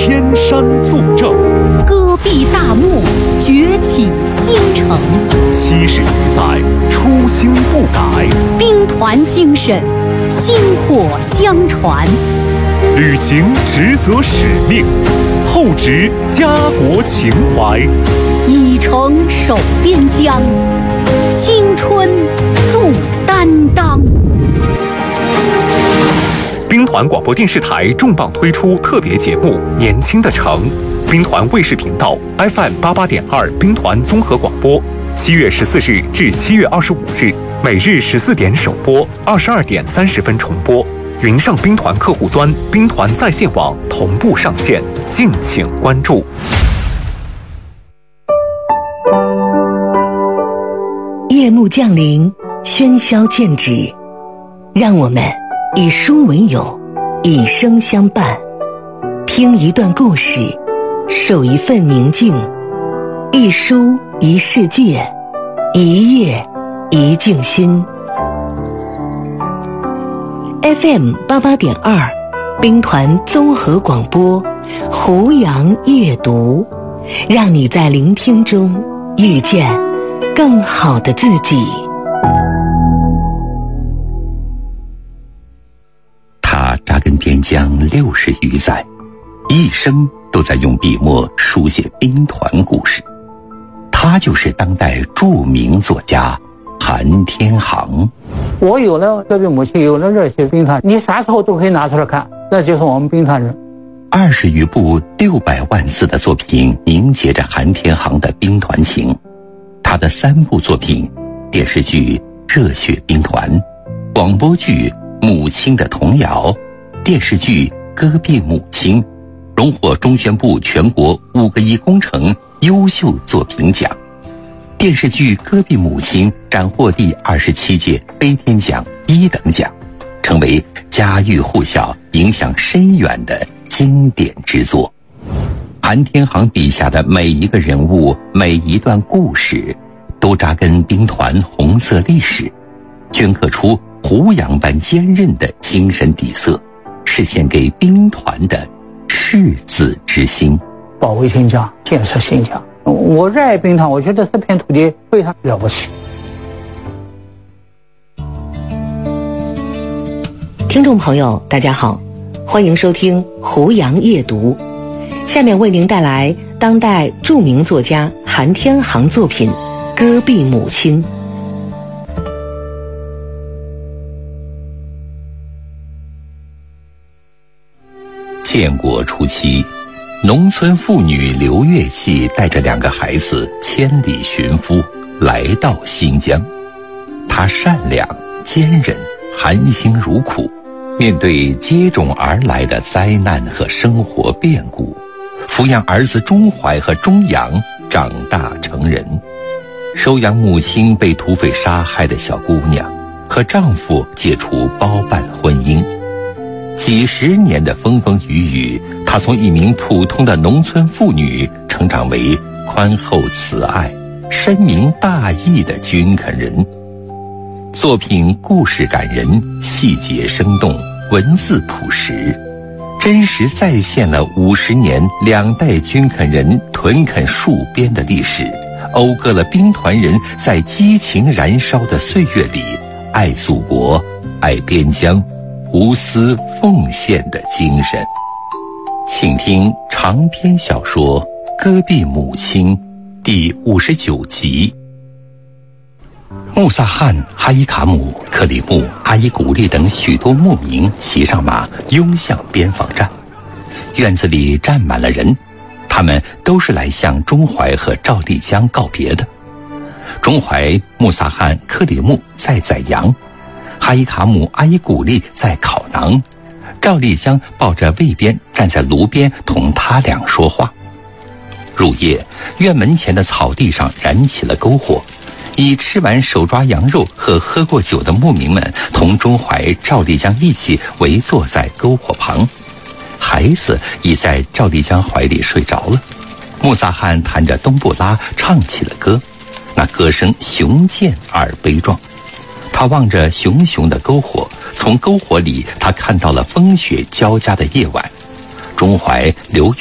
天山作证， 戈壁大漠崛起新城 70余载，初心不改， 兵团精神薪火相传， 履行职责使命，厚植家国情怀， 以诚守边疆，青春铸担当。 兵团广播电视台重磅推出特别节目《年轻的城》，兵团卫视频道 FM88.2兵团综合广播，7月14日至7月25日，每日14点首播，22点30分重播。云上兵团客户端、兵团在线网同步上线，敬请关注。 夜幕降临，喧嚣渐止，让我们以书为友，以声相伴，听一段故事，守一份宁静，一书一世界，一夜一静心。FM88.2兵团综合广播，胡杨夜读，让你在聆听中遇见更好的自己。 他扎根边疆60余载，一生都在用笔墨书写兵团故事。他就是当代著名作家韩天航。 我有了戈壁母亲，有了热血兵团，你啥时候都可以拿出来看，那就是我们兵团人。 20余部600万字的作品凝结着韩天航的兵团情。他的3部作品，电视剧《热血兵团》，广播剧《母亲的童谣》，电视剧《戈壁母亲》，荣获中宣部全国5个亿工程优秀作品奖。电视剧《戈壁母亲》斩获第27届飞天奖1等奖，成为家喻户晓、影响深远的经典之作。韩天航笔下的每一个人物、每一段故事，都扎根兵团红色历史，镌刻出胡杨般坚韧的精神底色，是献给兵团的赤子之心。 保卫新疆，建设新疆。我热爱兵团，我觉得这片土地非常了不起。 听众朋友大家好，欢迎收听胡杨夜读，下面为您带来当代著名作家韩天航作品《戈壁母亲》。 建国初期，农村妇女刘月季带着2个孩子千里寻夫，来到新疆。她善良、坚韧、含辛茹苦，面对接踵而来的灾难和生活变故，抚养儿子钟怀和钟阳长大成人，收养母亲被土匪杀害的小姑娘，和丈夫解除包办婚姻。几十年的风风雨雨，她从一名普通的农村妇女成长为宽厚慈爱、深明大义的军垦人。作品故事感人，细节生动，文字朴实，真实再现了50年2代军垦人屯垦戍边的历史，讴歌了兵团人在激情燃烧的岁月里爱祖国、爱边疆、无私奉献的精神。请听长篇小说《戈壁母亲》第59集。穆萨汗、哈伊卡姆、克里木、阿依古丽等许多牧民骑上马，拥向边防站。院子里站满了人，他们都是来向钟怀和赵丽江告别的。钟怀、穆萨汗、克里木在宰羊，哈伊卡姆、阿依古丽在烤馕，赵丽江抱着卫鞭站在炉边同他俩说话。入夜，院门前的草地上燃起了篝火，已吃完手抓羊肉和喝过酒的牧民们同钟怀、赵丽江一起围坐在篝火旁，孩子已在赵丽江怀里睡着了。穆萨汗弹着东布拉唱起了歌，那歌声雄健而悲壮。他望着熊熊的篝火，从篝火里他看到了风雪交加的夜晚。钟怀、刘